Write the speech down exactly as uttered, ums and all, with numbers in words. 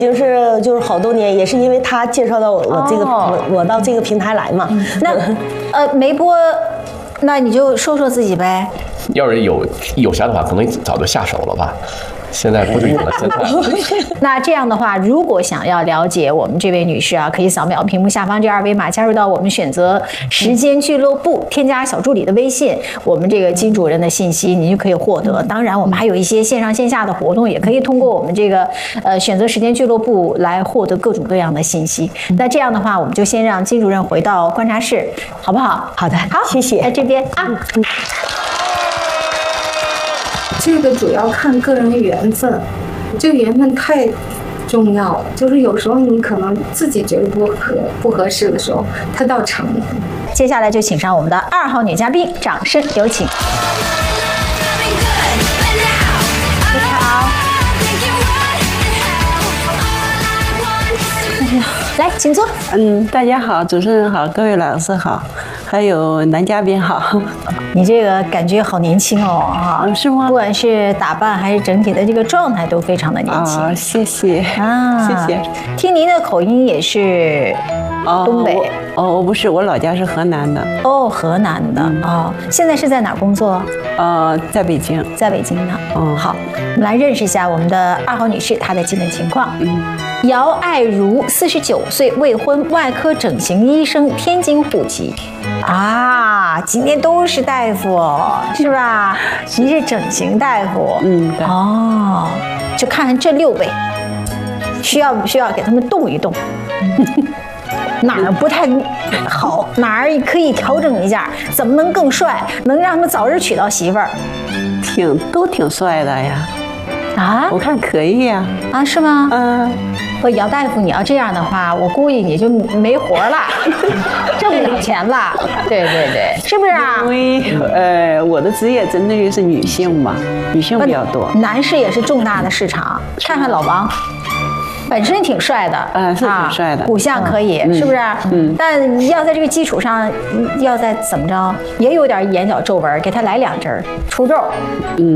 已经是就是好多年，也是因为他介绍到我我这个、哦、我我到这个平台来嘛。 嗯、那呃没播，那你就说说自己呗。 要是有有啥的话，可能早就下手了吧。现在不至于了，现在。 那这样的话，如果想要了解我们这位女士啊，可以扫描屏幕下方这二维码，加入到我们选择时间俱乐部，添加小助理的微信，我们这个金主任的信息您就可以获得。当然，我们还有一些线上线下的活动，也可以通过我们这个呃选择时间俱乐部来获得各种各样的信息。那这样的话，我们就先让金主任回到观察室，好不好？ 好的， 好， 谢谢。 在这边啊。嗯这个主要看个人的缘分，这个缘分太重要了。就是有时候你可能自己觉得不合不合适的时候，它倒成了。 接下来就请上我们的二号女嘉宾，掌声有请。你好，哎呀，来，请坐。 嗯，大家好，主持人好，各位老师好，还有男嘉宾好。 你这个感觉好年轻哦，啊， 是吗？ 不管是打扮还是整体的这个状态都非常的年轻。 啊，谢谢啊， 谢谢。 听您的口音也是东北。 哦，我不是，我老家是河南的。 哦，河南的。嗯、哦，现在是在哪儿工作？ 呃，在北京。 在北京呢。 嗯， 好，我们来认识一下我们的二号女士她的基本情况。嗯。姚爱如，四十九岁，未婚，外科整形医生，天津户籍。啊，今天都是大夫，是吧？你是整形大夫， 嗯，对。 哦，就看看这六位，需要不需要给他们动一动？哪儿不太好，哪儿可以调整一下？怎么能更帅？能让他们早日娶到媳妇儿？ 挺都挺帅的呀。 啊， 我看可以呀。 啊，是吗？ 嗯。 我姚大夫，你要这样的话，我估计你就没活了，挣不了钱了。对对对，是不是啊？ 因为呃，我的职业针对的是女性嘛，女性比较多。 男士也是重大的市场。看看老王，本身挺帅的， 嗯，是挺帅的， 骨相可以，是不是？嗯。但要在这个基础上，要再怎么着，也有点眼角皱纹，给他来两针除皱。嗯。